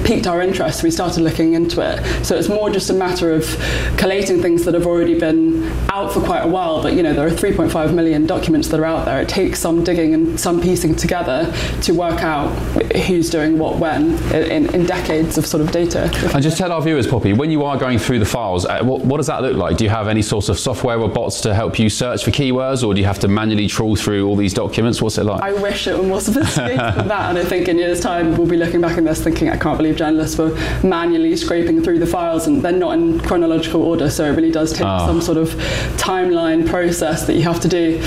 piqued our interest. We started looking into it. So it's more just a matter of collating things that have already been out for quite a while, but there are 3.5 million documents that are out there. It takes some digging and some piecing together to work out who's doing what when in decades of sort of data. And just tell our viewers, Poppy, when you are going through the files, what does that look like? Do you have any sort of software or bots to help you search for keywords, or do you have to manually trawl through all these documents? What's it like? I wish it were more sophisticated than that, and I think in years' time we'll be looking back on this thinking, I can't believe journalists were manually scraping through the files, and they're not in chronological order, so it really does take some sort of timeline process that you have to do.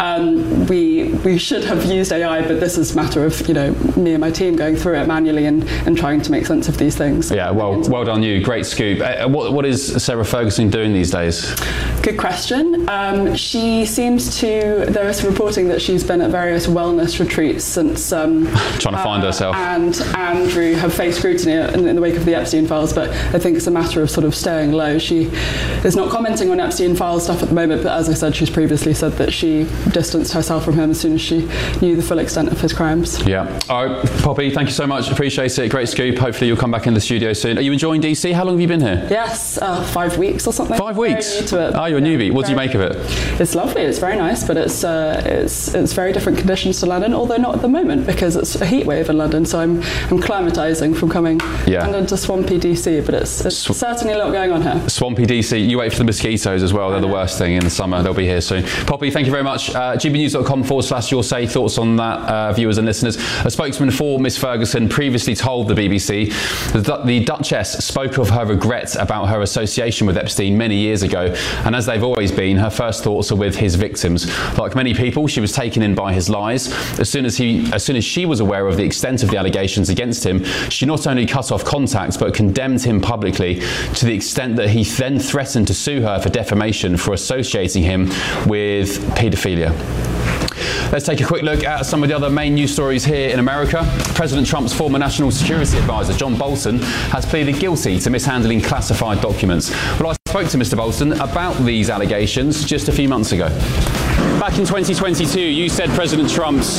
We should have used AI, but this is a matter of me and my team going through it manually and trying to make sense of these things. Yeah, well done you, great scoop. What is Sarah Ferguson doing these days? Good question. She seems to, there is reporting that she's been at various wellness retreats since trying to find herself, and Andrew have faced scrutiny in the wake of the Epstein files, but I think it's a matter of sort of staying low. She is not commenting on Epstein file stuff at the moment, but as I said, she's previously said that she distanced herself from him as soon as she knew the full extent of his crimes. Yeah. All right, Poppy, thank you so much. Appreciate it. Great scoop. Hopefully you'll come back in the studio soon. Are you enjoying DC? How long have you been here? Yes, 5 weeks or something. 5 weeks? Very new to it. Oh, you're a newbie. What do you make of it? It's lovely. It's very nice, but it's very different conditions to London, although not at the moment because it's a heat wave in London, so I'm acclimatising from coming London to swampy DC, but it's certainly a lot going on here. Swampy DC. You wait for the mosquitoes as well. They're the worst thing in the summer. They'll be here soon. Poppy, thank you very much. gbnews.com/your say. Thoughts on that, viewers and listeners. A spokesman for Miss Ferguson previously told the BBC that the Duchess spoke of her regrets about her association with Epstein many years ago, and as they've always been, her first thoughts are with his victims. Like many people, she was taken in by his lies. As soon as she was aware of the extent of the allegations against him, she not only cut off contact but condemned him publicly, to the extent that he then threatened to sue her for defamation for associating him with paedophilia. Let's take a quick look at some of the other main news stories here in America. President Trump's former National Security Advisor, John Bolton, has pleaded guilty to mishandling classified documents. Well, I spoke to Mr. Bolton about these allegations just a few months ago. Back in 2022, you said President Trump's,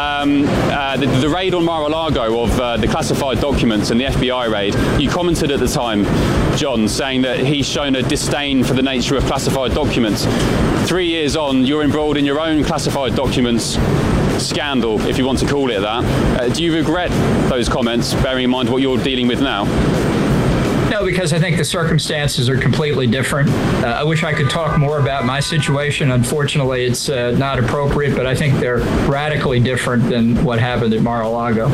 the raid on Mar-a-Lago of the classified documents and the FBI raid, you commented at the time, John, saying that he's shown a disdain for the nature of classified documents. 3 years on, you're embroiled in your own classified documents scandal, if you want to call it that. Do you regret those comments, bearing in mind what you're dealing with now? No, because I think the circumstances are completely different. I wish I could talk more about my situation. Unfortunately, it's not appropriate, but I think they're radically different than what happened at Mar-a-Lago.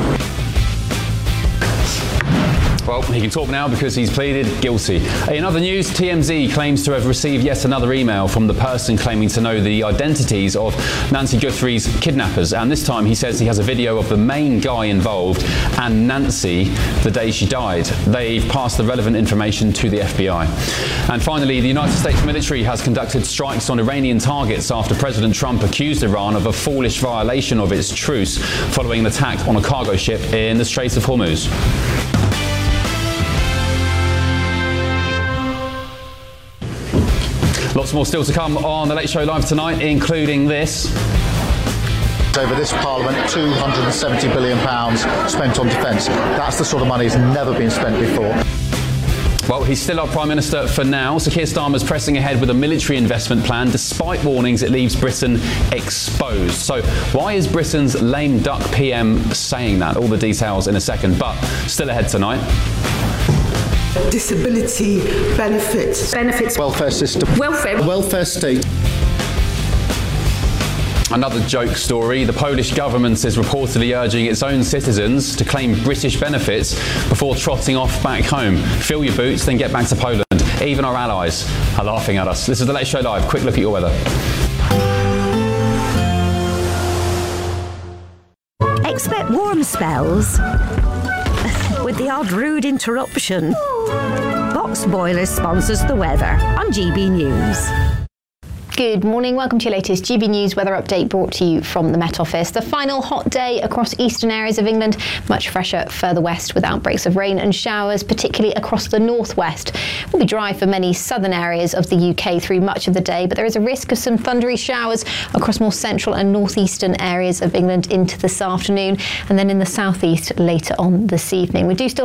Well, he can talk now because he's pleaded guilty. In other news, TMZ claims to have received yet another email from the person claiming to know the identities of Nancy Guthrie's kidnappers. And this time he says he has a video of the main guy involved and Nancy the day she died. They've passed the relevant information to the FBI. And finally, the United States military has conducted strikes on Iranian targets after President Trump accused Iran of a foolish violation of its truce following an attack on a cargo ship in the Strait of Hormuz. Lots more still to come on The Late Show Live tonight, including this. Over this Parliament, £270 billion spent on defence. That's the sort of money that's never been spent before. Well, he's still our Prime Minister for now. Sir Keir Starmer's pressing ahead with a military investment plan, despite warnings it leaves Britain exposed. So why is Britain's lame duck PM saying that? All the details in a second, but still ahead tonight. Disability benefits. Welfare system. Welfare state. Another joke story. The Polish government is reportedly urging its own citizens to claim British benefits before trotting off back home. Fill your boots, then get back to Poland. Even our allies are laughing at us. This is The Late Show Live. Quick look at your weather. Expect warm spells with the odd rude interruption. Box Boilers sponsors the weather on GB News. Good morning, welcome to your latest GB News weather update brought to you from the Met Office. The final hot day across eastern areas of England, much fresher further west with outbreaks of rain and showers, particularly across the northwest. It will be dry for many southern areas of the UK through much of the day, but there is a risk of some thundery showers across more central and northeastern areas of England into this afternoon, and then in the southeast later on this evening. We do still